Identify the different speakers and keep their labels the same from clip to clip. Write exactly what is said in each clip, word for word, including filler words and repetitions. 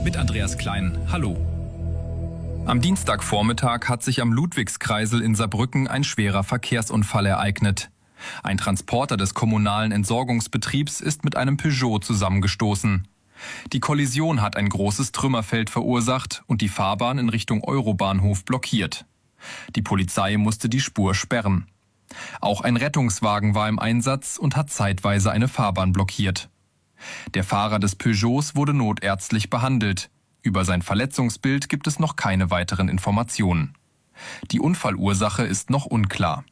Speaker 1: mit Andreas Klein. Hallo. Am Dienstagvormittag hat sich am Ludwigskreisel in Saarbrücken ein schwerer Verkehrsunfall ereignet. Ein Transporter des kommunalen Entsorgungsbetriebs ist mit einem Peugeot zusammengestoßen. Die Kollision hat ein großes Trümmerfeld verursacht und die Fahrbahn in Richtung Eurobahnhof blockiert. Die Polizei musste die Spur sperren. Auch ein Rettungswagen war im Einsatz und hat zeitweise eine Fahrbahn blockiert. Der Fahrer des Peugeots wurde notärztlich behandelt. Über sein Verletzungsbild gibt es noch keine weiteren Informationen. Die Unfallursache ist noch unklar.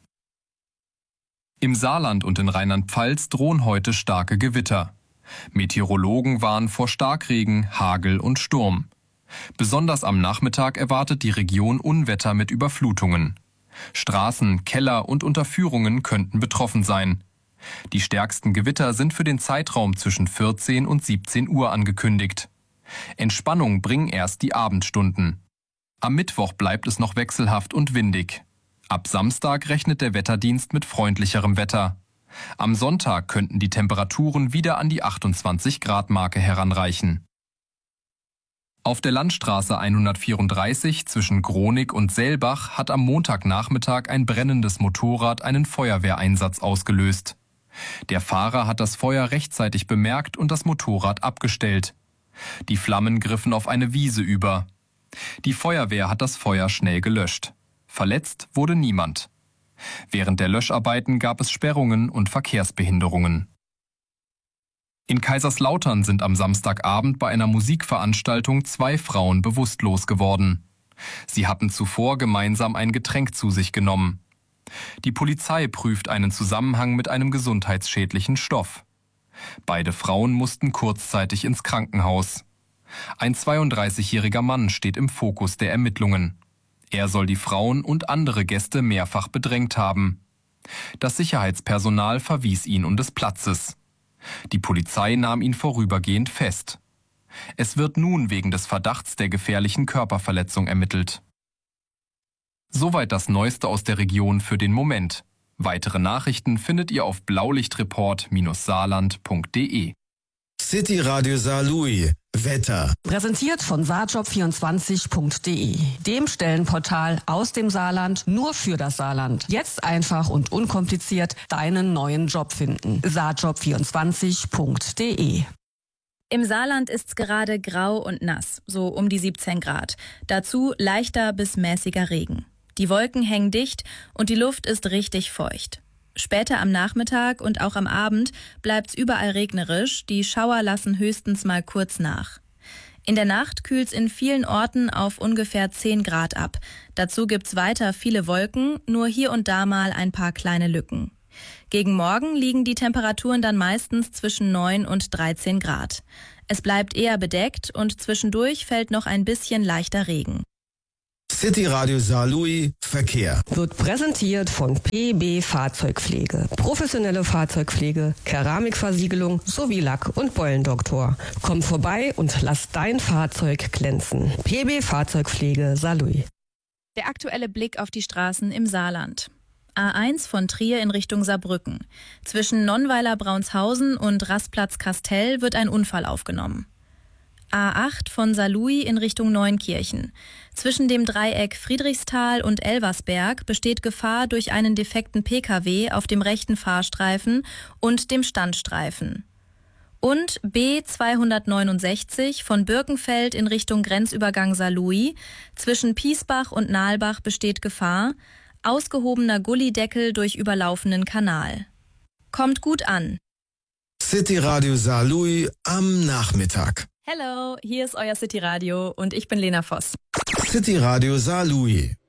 Speaker 1: Im Saarland und in Rheinland-Pfalz drohen heute starke Gewitter. Meteorologen warnen vor Starkregen, Hagel und Sturm. Besonders am Nachmittag erwartet die Region Unwetter mit Überflutungen. Straßen, Keller und Unterführungen könnten betroffen sein. Die stärksten Gewitter sind für den Zeitraum zwischen vierzehn und siebzehn Uhr angekündigt. Entspannung bringen erst die Abendstunden. Am Mittwoch bleibt es noch wechselhaft und windig. Ab Samstag rechnet der Wetterdienst mit freundlicherem Wetter. Am Sonntag könnten die Temperaturen wieder an die achtundzwanzig Grad Marke heranreichen. Auf der Landstraße hundertvierunddreißig zwischen Gronig und Selbach hat am Montagnachmittag ein brennendes Motorrad einen Feuerwehreinsatz ausgelöst. Der Fahrer hat das Feuer rechtzeitig bemerkt und das Motorrad abgestellt. Die Flammen griffen auf eine Wiese über. Die Feuerwehr hat das Feuer schnell gelöscht. Verletzt wurde niemand. Während der Löscharbeiten gab es Sperrungen und Verkehrsbehinderungen. In Kaiserslautern sind am Samstagabend bei einer Musikveranstaltung zwei Frauen bewusstlos geworden. Sie hatten zuvor gemeinsam ein Getränk zu sich genommen. Die Polizei prüft einen Zusammenhang mit einem gesundheitsschädlichen Stoff. Beide Frauen mussten kurzzeitig ins Krankenhaus. Ein zweiunddreißigjähriger Mann steht im Fokus der Ermittlungen. Er soll die Frauen und andere Gäste mehrfach bedrängt haben. Das Sicherheitspersonal verwies ihn um des Platzes. Die Polizei nahm ihn vorübergehend fest. Es wird nun wegen des Verdachts der gefährlichen Körperverletzung ermittelt. Soweit das Neueste aus der Region für den Moment. Weitere Nachrichten findet ihr auf blaulichtreport saarland punkt de.
Speaker 2: City Radio Saarlouis. Wetter.
Speaker 3: Präsentiert von saarjob vierundzwanzig punkt de, dem Stellenportal aus dem Saarland nur für das Saarland. Jetzt einfach und unkompliziert deinen neuen Job finden. saarjob vierundzwanzig punkt de.
Speaker 4: Im Saarland ist's gerade grau und nass, so um die siebzehn Grad. Dazu leichter bis mäßiger Regen. Die Wolken hängen dicht und die Luft ist richtig feucht. Später am Nachmittag und auch am Abend bleibt's überall regnerisch, die Schauer lassen höchstens mal kurz nach. In der Nacht kühlt's in vielen Orten auf ungefähr zehn Grad ab. Dazu gibt's weiter viele Wolken, nur hier und da mal ein paar kleine Lücken. Gegen Morgen liegen die Temperaturen dann meistens zwischen neun und dreizehn Grad. Es bleibt eher bedeckt und zwischendurch fällt noch ein bisschen leichter Regen.
Speaker 2: City Radio Saarlouis Verkehr.
Speaker 3: Wird präsentiert von P B Fahrzeugpflege. Professionelle Fahrzeugpflege, Keramikversiegelung sowie Lack- und Beulendoktor. Komm vorbei und lass dein Fahrzeug glänzen. P B Fahrzeugpflege Saarlouis.
Speaker 4: Der aktuelle Blick auf die Straßen im Saarland. A eins von Trier in Richtung Saarbrücken. Zwischen Nonnweiler-Braunshausen und Rastplatz-Kastell wird ein Unfall aufgenommen. A acht von Saarlouis in Richtung Neunkirchen. Zwischen dem Dreieck Friedrichsthal und Elversberg besteht Gefahr durch einen defekten Pkw auf dem rechten Fahrstreifen und dem Standstreifen. Und B zweihundertneunundsechzig von Birkenfeld in Richtung Grenzübergang Saarlouis. Zwischen Piesbach und Nahlbach besteht Gefahr. Ausgehobener Gullideckel durch überlaufenden Kanal. Kommt gut an.
Speaker 2: City Radio Saarlouis am Nachmittag.
Speaker 4: Hello, hier ist euer City Radio und ich bin Lena Voss.
Speaker 2: City Radio Saarlouis.